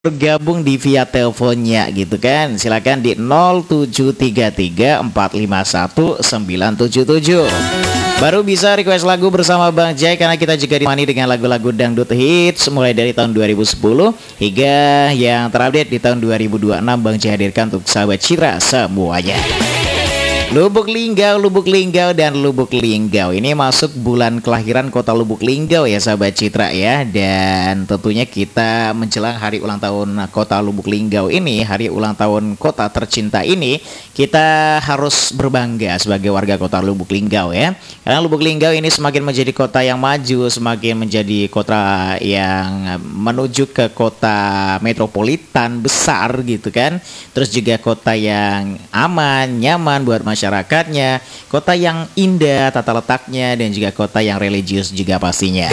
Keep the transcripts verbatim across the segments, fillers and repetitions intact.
bergabung di via teleponnya gitu kan. Silakan di nol tujuh tiga tiga empat lima satu sembilan tujuh tujuh. Baru bisa request lagu bersama Bang Jai karena kita juga ditemani dengan lagu-lagu dangdut hits mulai dari tahun dua ribu sepuluh hingga yang terupdate di tahun dua ribu dua puluh enam. Bang Jai hadirkan untuk sahabat Citra semuanya. Lubuk Linggau, Lubuk Linggau, dan Lubuk Linggau. Ini masuk bulan kelahiran kota Lubuk Linggau ya sahabat Citra ya. Dan tentunya kita menjelang hari ulang tahun kota Lubuk Linggau ini, hari ulang tahun kota tercinta ini, kita harus berbangga sebagai warga kota Lubuk Linggau ya. Karena Lubuk Linggau ini semakin menjadi kota yang maju, semakin menjadi kota yang menuju ke kota metropolitan besar gitu kan. Terus juga kota yang aman, nyaman buat masyarakat. Masyarakatnya, kota yang indah tata letaknya, dan juga kota yang religius juga pastinya.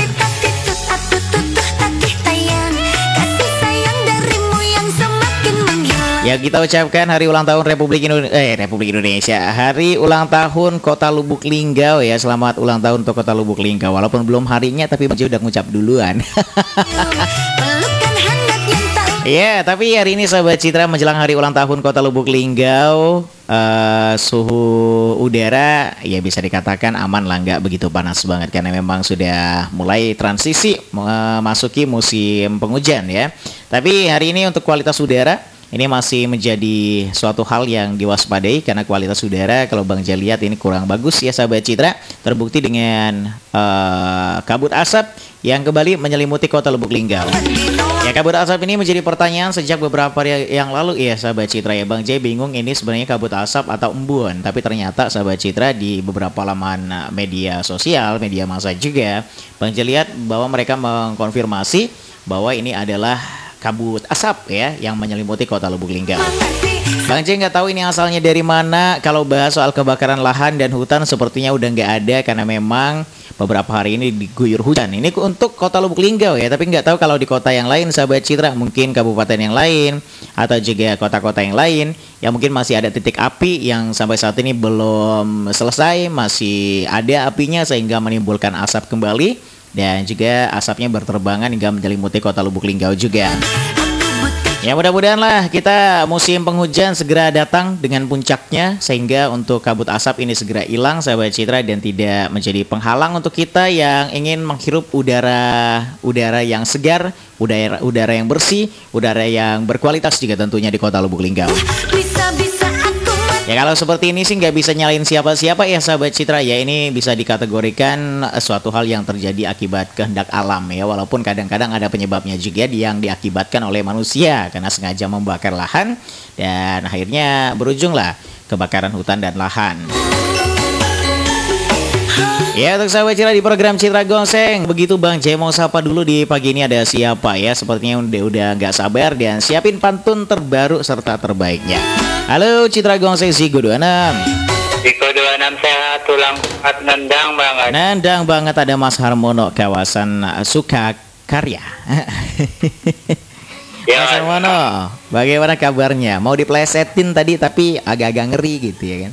Ya, kita ucapkan hari ulang tahun Republik Indonesia, eh Republik Indonesia, hari ulang tahun Kota Lubuk Linggau ya. Selamat ulang tahun untuk Kota Lubuk Linggau. Walaupun belum harinya, tapi Bang Jai udah ngucap duluan. Ya, yeah, tapi hari ini sahabat Citra menjelang hari ulang tahun Kota Lubuk Linggau, uh, suhu udara ya bisa dikatakan aman lah, nggak begitu panas banget karena memang sudah mulai transisi memasuki musim penghujan ya. Tapi hari ini untuk kualitas udara ini masih menjadi suatu hal yang diwaspadai karena kualitas udara kalau Bang Jai lihat ini kurang bagus ya sahabat Citra. Terbukti dengan uh, kabut asap yang kembali menyelimuti Kota Lubuk Linggau. Ya, kabut asap ini menjadi pertanyaan sejak beberapa hari yang lalu ya sahabat Citra ya. Bang Jai bingung ini sebenarnya kabut asap atau embun. Tapi ternyata sahabat Citra di beberapa laman media sosial, media massa juga, Bang Jai lihat bahwa mereka mengkonfirmasi bahwa ini adalah kabut asap ya yang menyelimuti Kota Lubuk Linggau. Bang Jai nggak tahu ini asalnya dari mana. Kalau bahas soal kebakaran lahan dan hutan sepertinya udah nggak ada karena memang beberapa hari ini diguyur hujan. Ini untuk Kota Lubuk Linggau ya, tapi nggak tahu kalau di kota yang lain sahabat Citra, mungkin kabupaten yang lain atau juga kota-kota yang lain yang mungkin masih ada titik api yang sampai saat ini belum selesai, masih ada apinya sehingga menimbulkan asap kembali dan juga asapnya berterbangan hingga menyelimuti Kota Lubuk Linggau juga. Ya, mudah-mudahan lah kita musim penghujan segera datang dengan puncaknya sehingga untuk kabut asap ini segera hilang sahabat Citra dan tidak menjadi penghalang untuk kita yang ingin menghirup udara udara yang segar, udara udara yang bersih, udara yang berkualitas juga tentunya di Kota Lubuk Linggau. Ya, kalau seperti ini sih nggak bisa nyalain siapa-siapa ya sahabat Citra ya. Ini bisa dikategorikan suatu hal yang terjadi akibat kehendak alam ya. Walaupun kadang-kadang ada penyebabnya juga yang diakibatkan oleh manusia karena sengaja membakar lahan dan akhirnya berujunglah kebakaran hutan dan lahan. Ya, untuk sahabat Citra di program Citra Gongseng, begitu Bang Jai mau sapa dulu di pagi ini ada siapa ya? Sepertinya udah udah nggak sabar dan siapin pantun terbaru serta terbaiknya. Halo Citra Gongseng Sigo dua puluh enam. Sigo dua puluh enam sehat, tulang sehat, nendang banget. Nendang banget ada Mas Harmono kawasan Sukakarya. Ya, Mas Harmono, bagaimana kabarnya? Mau diplesetin tadi tapi agak-agak ngeri gitu ya kan?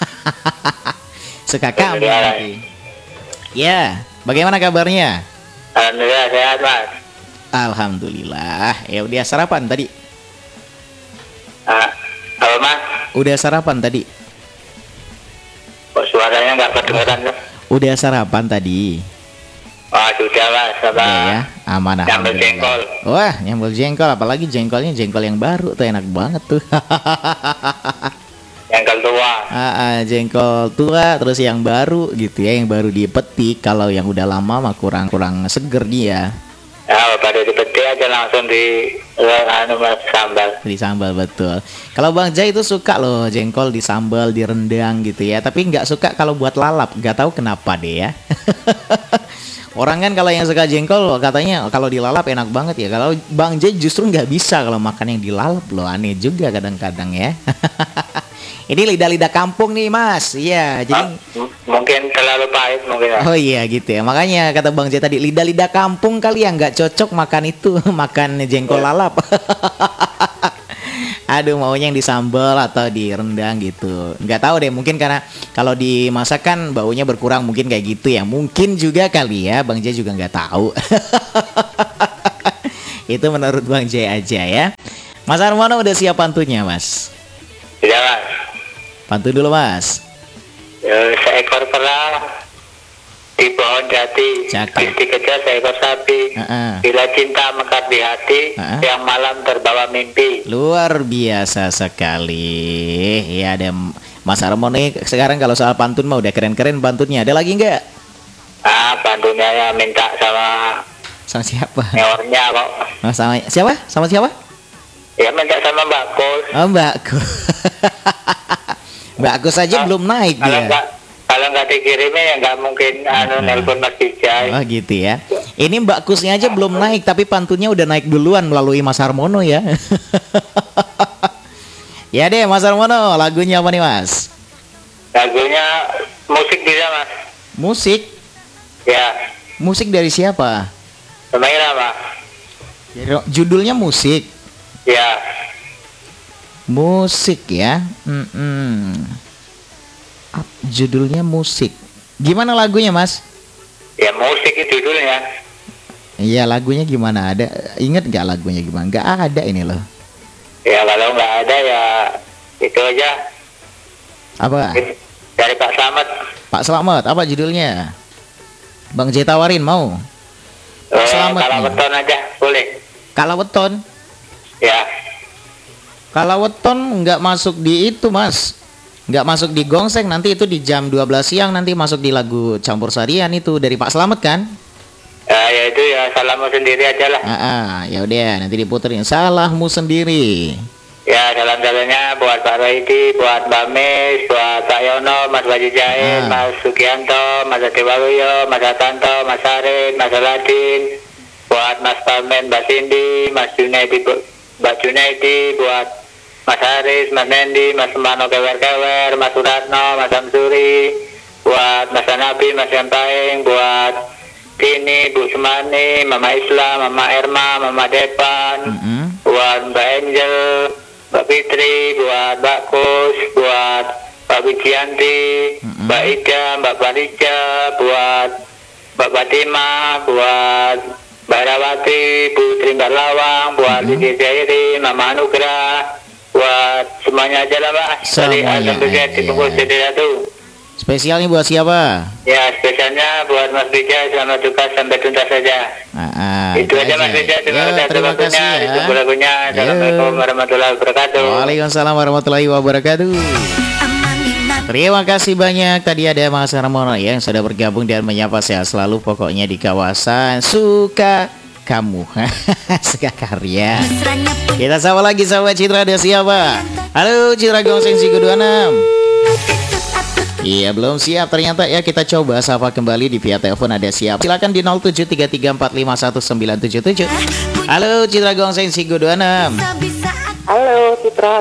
Suka kamu nanti. Ya, bagaimana kabarnya? Alhamdulillah sehat Mas. Alhamdulillah. Ya udah sarapan tadi? Ah, apa Mas? Udah sarapan tadi? Kok suaranya nggak kedengeran tuh? Udah sarapan tadi? Oh sudah Mas, apa? Udah ya, aman. Nyambel jengkol. Wah, nyambel jengkol, apalagi jengkolnya jengkol yang baru tuh enak banget tuh. Jengkol tua. Ah, ah, jengkol tua terus yang baru gitu ya, yang baru dipetik. Kalau yang udah lama mah kurang-kurang seger dia. Ya, pada dipetik aja langsung di anu Mas sambal. Di sambal betul. Kalau Bang Jai itu suka loh jengkol di sambal, di rendang gitu ya. Tapi nggak suka kalau buat lalap. Nggak tahu kenapa deh ya. Orang kan kalau yang suka jengkol katanya kalau dilalap enak banget ya. Kalau Bang Jai justru nggak bisa kalau makan yang dilalap loh. Aneh juga kadang-kadang ya. Ini lidah-lidah kampung nih Mas. Iya, jadi Ah, m- mungkin terlalu pahit mungkin ya. oh iya gitu ya. Makanya kata Bang Jai tadi lidah-lidah kampung kali ya nggak cocok makan itu, makan jengkol lalap. Aduh, maunya yang disambal atau di rendang gitu. Nggak tahu deh, mungkin karena kalau dimasak kan baunya berkurang mungkin kayak gitu ya. Mungkin juga kali ya, Bang Jai juga nggak tahu. Itu menurut Bang J aja ya. Mas Armono udah siap pantunnya, Mas? Tidak, Mas. Pantun dulu, Mas. Eh, seekor kera di pohon jati, Cakep. dikejar seekor sapi. Uh-uh. Bila cinta mekar di hati, Uh-uh. siang malam terbawa mimpi. Luar biasa sekali. Ya, ada Mas Armono nih sekarang kalau soal pantun mah udah keren-keren pantunnya. Ada lagi nggak? Ah, pantunnya ya minta sama Sama siapa? nyawarnya kok. Oh, sama siapa? Sama siapa? Ya minta sama Mbak Kus. Oh, Mbak Kus. Mbak Kus aja belum naik Kalau dia. nggak kalau nggak dikirimnya ya nggak mungkin anu nelpon Mas Bijay. Oh gitu ya. Ini Mbak Kusnya aja belum naik, tapi pantunnya udah naik duluan melalui Mas Harmono ya. Ya deh Mas Harmono, lagunya apa nih Mas? Lagunya musik bisa, Mas. Musik? Ya, Musik dari siapa? sama Irama. Judulnya musik. Ya, Musik ya. Mm-mm. Ap- Judulnya musik. Gimana lagunya Mas? ya musik itu judulnya. Iya lagunya gimana? Ada inget nggak lagunya gimana? Nggak ada ini loh. Ya kalau nggak ada ya itu aja Apa? dari Pak Slamet. Pak Slamet, apa judulnya? Bang J tawarin mau? Eh, Slamet kalau nih. beton aja boleh. Kalaweton. Ya, Kalaweton nggak masuk di itu Mas. Nggak masuk di gongseng, nanti itu di jam dua belas siang nanti masuk di lagu campur sarian itu dari Pak Slamet kan? eh, ya itu ya salahmu sendiri aja lah. Ah, ah, ya udah nanti diputerin salahmu sendiri. Ya salam-salamnya buat Pak Rohidi, buat Mbak Mis, buat Pak Yono, Mas Baji Jahit, Ah. Mas Sugianto, Mas Dewaluyo, Mas Atanto, Mas Arin, Mas Aladin, buat Mas Pamen, Mbak Cindy, Mas Junaidi, Bu- Mbak Junaidi, buat Mas Haris, Mas Nendi, Mas Semano Kewer-Kewer, Mas Suratno, Mas Samsuri, buat Mas Anabi, Mas Yampaing, buat Tini, Bu Semani, Mama Islam, Mama Erma, Mama Depan, Mm-mm. buat Mbak Angel, Mbak Fitri, buat Mbak Kus, buat Mbak Wijianti, Mm-mm. Mbak Ida, Mbak Parija, buat Mbak Fatima, buat Mbak Rawati, Putri Mbak Lawang, buat Mm-mm. Didi Jairi, Mama Anugrah, buat semuanya aja lah Mbak. Dari Semuanya Alhamdulillah aja. ditunggu jadi satu. Spesialnya buat siapa? Ya spesialnya buat Mas Bija, selamat tugas sampai tuntas saja. Ah, ah, Itu aja Mas Bija, terima Ya, kasih terima waktunya, kasih ya. ditunggu lagunya. Assalamualaikum warahmatullahi wabarakatuh. Waalaikumsalam warahmatullahi wabarakatuh. Terima kasih banyak. Tadi ada Mas Harmono ya, yang sudah bergabung dan menyapa saya selalu pokoknya di kawasan Suka Kamu. Suka Karya. Kita sapa lagi sahabat Citra, ada siapa? Halo Citra Gongseng Siku dua puluh enam. Iya belum siap ternyata ya, kita coba sapa kembali di via telepon, ada siap. Silakan di nol tujuh tiga tiga empat lima satu sembilan tujuh tujuh. Halo Citra Gongseng Siku dua puluh enam. Halo Citra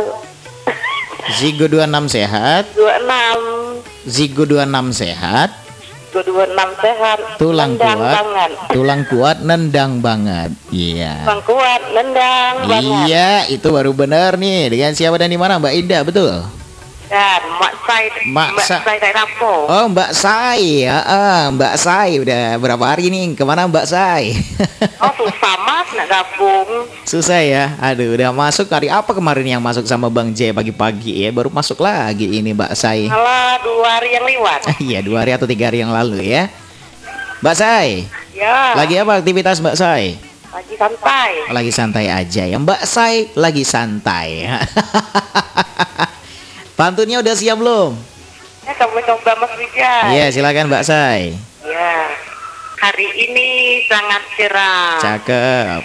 Zigo dua puluh enam sehat. dua puluh enam Zigo dua puluh enam sehat. dua puluh enam sehat. Tulang nendang kuat. banget. Tulang kuat nendang banget. Iya. Tulang kuat nendang banget. Iya, itu baru benar nih. Dengan siapa dan di mana Mbak Indah, betul? Dan Mak Sai Mak Mbak Sa- Sai dari Lampung. Oh Mbak Sai, ah, ah, Mbak Sai udah berapa hari nih kemana Mbak Sai? Oh susah mas nak gabung. Susah ya, aduh udah masuk hari apa kemarin yang masuk sama Bang J pagi-pagi ya, baru masuk lagi ini Mbak Sai. Malah dua hari yang lewat. Iya dua hari atau tiga hari yang lalu ya. Mbak Sai, Ya. lagi apa aktivitas Mbak Sai? Lagi santai. Lagi santai aja ya, Mbak Sai lagi santai. Pantunnya udah siap belum? Ya coba-coba Mas Wijaya. Iya silakan Mbak Sai. Ya. Hari ini sangat cerah. Cakep.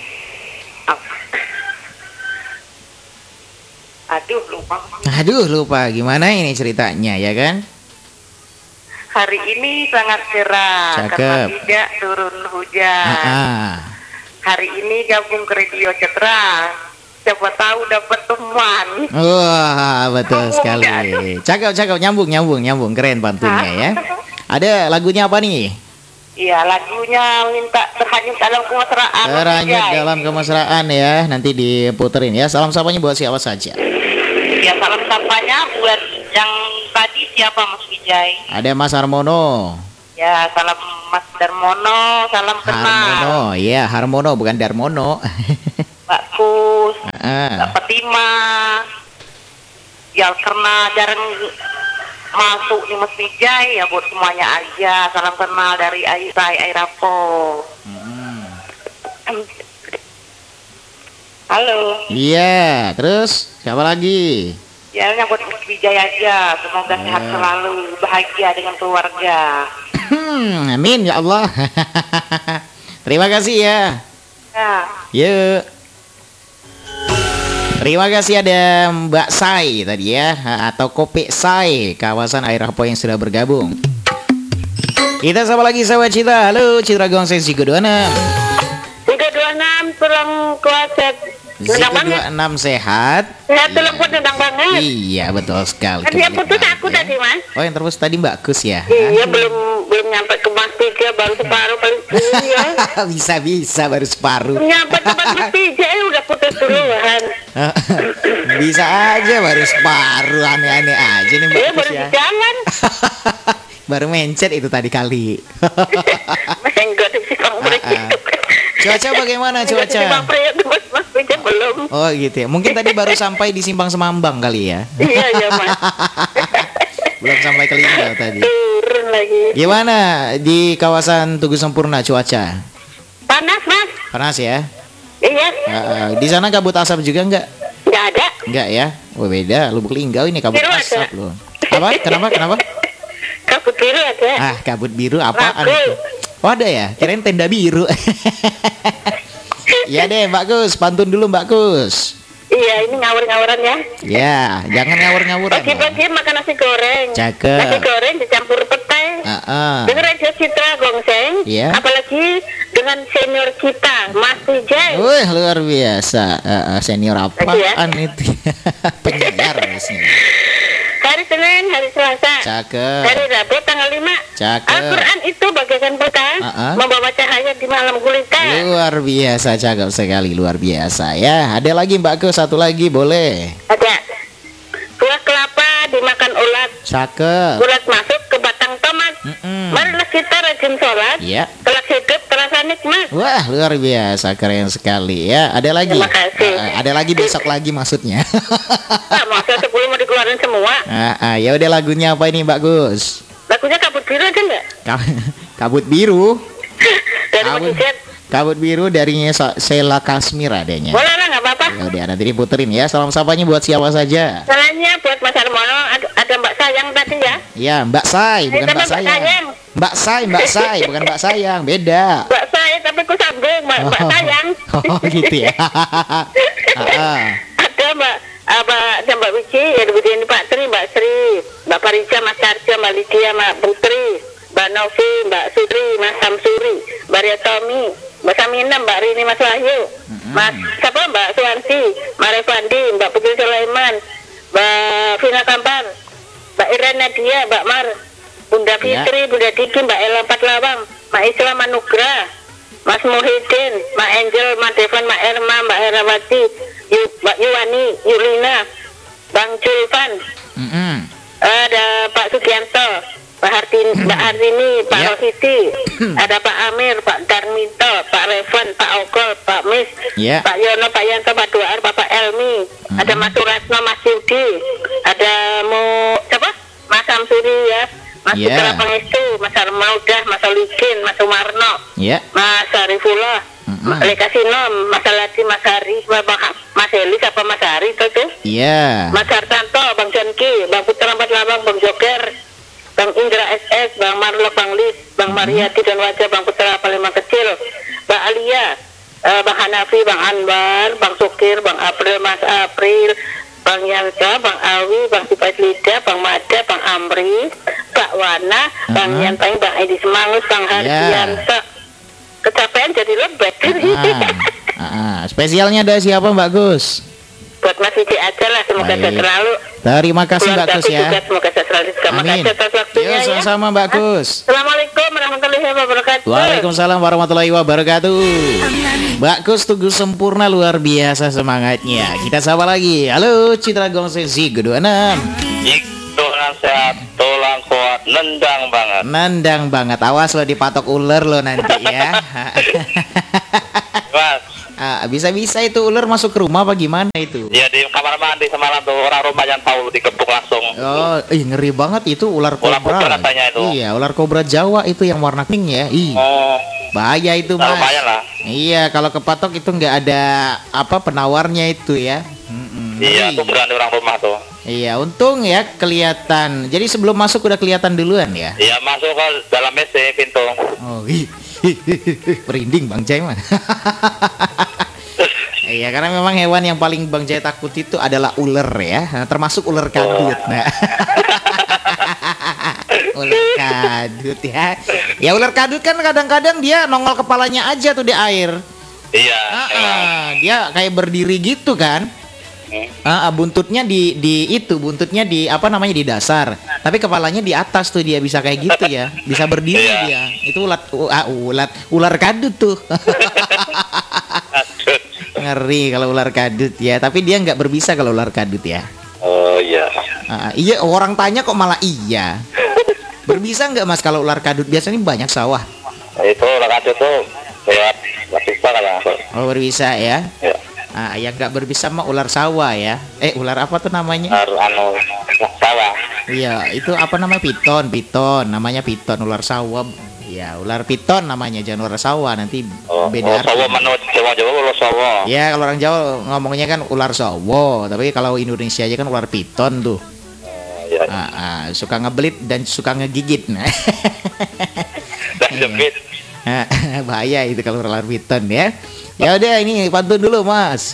Aduh lupa. Aduh lupa gimana ini ceritanya ya kan? Hari ini sangat cerah Cakep. karena tidak turun hujan. Ah, ah. Hari ini gabung ke Radio Citra. Siapa tahu dapat teman. Wah betul Nyambung sekali. nggak? Cakep cakep nyambung nyambung nyambung keren pantunnya ya. Ada lagunya apa nih? Iya, lagunya minta terhanyut dalam kemesraan. Terhanyut Mas Wijay. dalam kemesraan ya. Nanti diputerin ya. Salam sapanya buat siapa saja. Ya, salam sapanya buat yang tadi siapa Mas Wijay? Ada Mas Harmono. Ya, salam Mas Darmono, salam kenal. Harmono, ya Harmono bukan Darmono. Mbak Kus, Ah. Mbak Fatima. Yang karena jarang masuk di Mas Vijay, ya buat semuanya aja. Salam kenal dari Ayu Sai Airapo. Halo. Iya, terus siapa lagi? Ya, yang buat Mas Vijay aja. Semoga sehat selalu, bahagia dengan keluarga. Hmm, amin ya Allah. Terima kasih ya. Ya. Yuk. Terima kasih ada Mbak Sai tadi ya, atau Kopi Sai, kawasan Airapo yang sudah bergabung. Kita sama lagi sahabat Citra. Halo Citra Gongseng Ziko dua puluh enam. tiga dua enam tulang kuasa. Ziko dua puluh enam sehat. Sehat tulang kuat tendang banget. Iya betul sekali. Kan dia Kembali putus lagi aku ya. tadi, Mas. Oh yang terus tadi Mbak Kus ya. Iya, belum belum nyampe ke Mas Pija, baru separuh paling iya. Bisa bisa baru separuh. Nyampe ke Mas Pija eh, udah putus duluan. Bisa aja baru separuh, aneh-aneh aja nih Mbak Iya, Kus baru ya. di jalan. Baru mencet itu tadi kali. Enggak di Simpang Priok. Ah, ah. Cuaca bagaimana Enggak di Simpang cuaca? Priok, Mas Mas Pija belum. Oh gitu ya. Mungkin tadi baru sampai di Simpang Semambang kali ya. Iya, iya, Mas. Belum sampai ke Linggau tadi. Turun lagi. Gimana di kawasan Tugu Sempurna cuaca? Panas, Mas. Panas ya? Iya. Ah, ah. Di sana kabut asap juga enggak? Enggak ada. Enggak ya? Oh beda, Lubuk Linggau ini kabut Biru asap ada. loh. Apa? Kenapa? Kenapa? Kabut biru ada. Ah, kabut biru apaan Lagu. itu? Oh ada ya? Kirain tenda biru. Iya deh Mbak Kus, pantun dulu Mbak Kus. Iya, ini ngawur-ngawuran ya. Ya, jangan ngawur-ngawuran. Pagi-pagi makan nasi goreng. Cakep. Nasi goreng dicampur petai. Ah, ah. Dengar aja Citra Gongseng. Iya. Apalagi dengan senior kita, Mas Vijay. Wih luar biasa. Ah, ah, senior apaan Lagi ya? itu? Penyiar harusnya. Hari Senin, hari Selasa. Cakep. Hari Rabu tanggal lima. Cakep. Al-Quran itu bagaikan peta, Ah, ah. membawa cahaya di malam gulita. Luar biasa, cakep sekali, luar biasa ya. Ada lagi Mbak Kus, satu lagi boleh. Ada buah kelapa dimakan ulat. Cakep. Ulat masuk ke batang tomat. Mm-mm. Marilah kita rajin sholat. Iya. Kelak hidup terasa nikmat. Wah luar biasa, keren sekali ya. Ada lagi? Terima kasih. Ah, ah, ada lagi besok lagi maksudnya. Nah, masa sebelum mau dikeluarin semua. Ah, ah, ya udah lagunya apa ini Mbak Gus? Lagunya kabut biru ada nggak? Ka- Kabut biru. Dari Kabut, Mujizat. kabut biru dari Sa- Sheila Kasmir adanya. Boleh lah, nggak apa-apa. Ya udah nanti diputerin ya. Salam sapanya buat siapa saja. Salahnya buat Mas Armono, ada, ada Mbak Sayang tadi ya. Ya Mbak Say, bukan tapi Mbak Mbak Sayang. Sayang. Mbak Say, Mbak Say, bukan Mbak Sayang, beda. Mbak Say, tapi aku sambung Mbak, Mbak Sayang. Oh gitu ya. Ah, ah. Ada Mbak, apa, ada Mbak Wiji, ya Wiji ini Pak Tri, Mbak Sri, Mbak Parija, Mas Sarja, Mbak Lydia, Mbak Putri, Mbak Novi, Mbak Sutri, Mas Samsuri, Mbak Ria Tommy, Mbak Samina, Mbak Rini, Mas Wahyu, Mas siapa Mbak Suwanti, Mbak Revandi, Mbak Putri Sulaiman, Mbak Vina Kampar, Mbak Irene Nadia, Mbak Mar, Bunda Fitri, Bunda Diki, Mbak Ella Patlawang, Mbak Islam Manugra, Mas Muhyiddin, Mbak Angel, Mbak Devan, Mbak Erma, Mbak Herawati, Yu- Mbak Yuwani, Yulina, Bang Julvan, Mm-mm. ada Pak Sugianto, Pak Hartini, Mbak Hartini, Pak Ya. Rosidi, ada Pak Amir, Pak Darminto, Pak Revan, Pak Ogol, Pak Mis, Ya. Pak Yono, Pak Yanto, Pak Duar, Bapak Elmi, ada Mas Suratno, Mas Yudi, ada Mu, siapa? Mas Samsuri ya, Mas Ya. Putra Pangestu, Mas Armaudah, Mas Olikin, Mas Sumarno, Ya. Mas Arifullah, Mm-mm. Leka Sinom, Mas Aladi, Mas Hari, Mas Mas Heli, siapa Mas Hari itu tuh? Iya. Mas Hartanto, Bang Jonki, Bang Putra Empat Labang, Bang Joker, Bang Indra S S, Bang Marlo, Bang Lis, Bang Mariati dan Wajah, Bang Putra Palembang Kecil, Bang Alia, eh, Bang Hanafi, Bang Anwar, Bang Sukir, Bang April, Mas April, Bang Yansa, Bang Awi, Bang Sipait Lida, Bang Mada, Bang Amri, Pak Wana, Bang Uh-huh. Yantai, Bang Edi Semangus, Bang Hardiansa. Kecapean jadi lebet. Ah, ah. Spesialnya ada siapa Mbak Gus? Buat Mas Vicky aja lah, semoga Baik. sehat selalu. Terima kasih Mbak Gus Keluargaku ya. juga semoga sehat selalu. Terima Amin. kasih atas waktunya Yo, ya. sama-sama Mbak Gus. Assalamualaikum warahmatullahi wabarakatuh. Waalaikumsalam warahmatullahi wabarakatuh. Mbak Kus Tugu Sempurna luar biasa semangatnya. Kita sapa lagi. Halo Citra Gongseng Ziko dua puluh enam. Tulang sehat, tulang kuat, banget, nendang banget. Nendang banget. Awas lo dipatok ular lo nanti ya. Mas, Ah, bisa-bisa itu ular masuk ke rumah apa gimana itu? ya di kamar mandi semalam tuh orang rumah yang tahu dikepung langsung. Oh, ih ngeri banget itu ular Ular kobra. kobra katanya itu. Iya, ular kobra Jawa itu yang warna pink ya. Ih, Oh, bahaya itu, nah, Mas. lumayan lah. Iya, kalau kepatok itu nggak ada apa penawarnya itu ya. Mm-mm, Iya, ngeri. tuh berani orang rumah tuh. Iya, untung ya kelihatan. Jadi sebelum masuk udah kelihatan duluan ya. Iya, masuk ke dalam W C pintu. Oh, ih, ih, ih, ih, merinding Bang Jai mah. Iya, karena memang hewan yang paling Bang Jai takut itu adalah ular ya, nah, termasuk ular kadut. Nah. Ular kadut ya. Ya ular kadut kan kadang-kadang dia nongol kepalanya aja tuh di air. Iya, Ah, emang. ah, dia kayak berdiri gitu kan. Hmm. Ah, ah, buntutnya di di itu, buntutnya di apa namanya di dasar. Tapi kepalanya di atas tuh dia bisa kayak gitu ya. Bisa berdiri Iya. dia. Itu ulat u- ah, ulat ular kadut tuh. Aduh. Ngeri kalau ular kadut ya. Tapi dia nggak berbisa kalau ular kadut ya. Oh iya. Ah, iya orang tanya kok malah iya. Berbisa nggak Mas kalau ular kadut? Biasanya banyak sawah. Itu orang itu tuh lewat lapisa kalau. Oh berbisa ya. Ya. Ah, yang nggak berbisa mah ular sawah ya. Eh ular apa tuh namanya? Har- anu sawah. Iya, itu apa namanya piton, piton, namanya piton ular sawah. Ya, ular piton namanya, jangan ular sawah nanti Oh, beda oh arti. sawah menurut Jawa Jawa kalau sawah. Ya, kalau orang Jawa ngomongnya kan ular sawah, tapi kalau Indonesia aja kan ular piton tuh. Oh, iya. Ah, ah, suka ngebelit dan suka ngegigit. Nah. Dan jepit. Ah, bahaya itu kalau ular piton ya. Ya udah ini pantun dulu, Mas.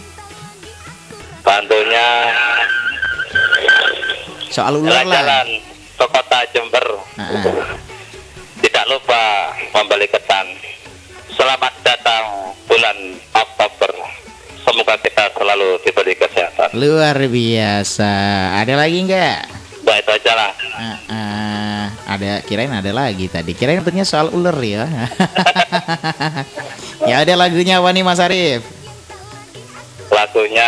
Bantunya Soal ular lah. jalan-jalan ke kota Jember. Ah, ah. Tidak lupa membeli ketan. Selamat datang bulan Oktober. Semoga kita selalu diberi kesehatan. Luar biasa. Ada lagi nggak? Udah itu aja lah. Ah, ah, ada kirain ada lagi tadi. Kirain tentunya soal ular ya. Ya ada lagunya apa nih Mas Arif? Lagunya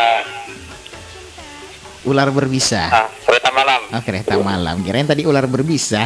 Ular berbisa. ah, kereta malam. Oh, kereta malam. Kirain tadi ular berbisa.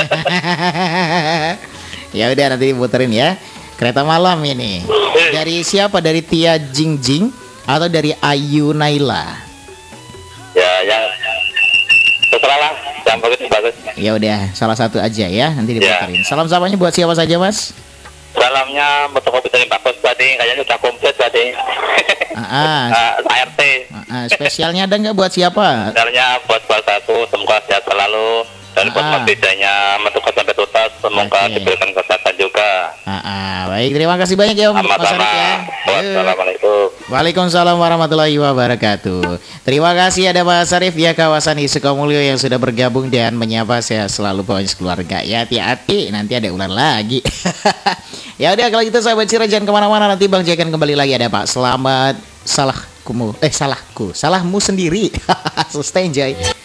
Ya udah nanti puterin ya. Kereta malam ini. Dari siapa? Dari Tia Jing Jing atau dari Ayu Naila? Ya, yang terserah lah. Yang bagus bagus. Ya udah, salah satu aja ya. Nanti Ya. diputerin. Salam sapanya buat siapa saja, Mas? Salamnya untuk komputer yang bagus tadi. Kayaknya sudah komplit tadi. Ah, ah, Ah, A R T. ah, ah, spesialnya ada nggak buat siapa? Sebenarnya buat salah satu semoga sehat selalu dan buat Ah. Mas Bedanya menentukan sampai tuntas semoga Oke. diberikan kesehatan juga. Ah, ah, baik, terima kasih banyak ya Om Mas Sama-sama. Arif ya. Yuk. Wassalamualaikum. Waalaikumsalam warahmatullahi wabarakatuh. Terima kasih ada Mas Arif ya kawasan Sukamulyo yang sudah bergabung dan menyapa saya selalu pokoknya keluarga ya. Hati-hati nanti ada ular lagi. Ya udah kalau gitu sahabat Sira jangan kemana-mana, nanti Bang Jai akan kembali lagi. Ada Pak Selamat salahku eh salahku salahmu sendiri. Sustain Jai.